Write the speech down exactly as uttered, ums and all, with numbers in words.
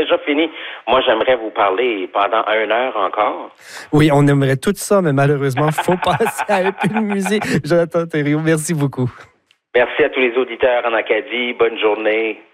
déjà fini. Moi, j'aimerais vous parler pendant une heure encore. Oui, on aimerait tout ça, mais malheureusement, il faut passer à un peu de musique. Jonathan Thériault, merci beaucoup. Merci à tous les auditeurs en Acadie. Bonne journée.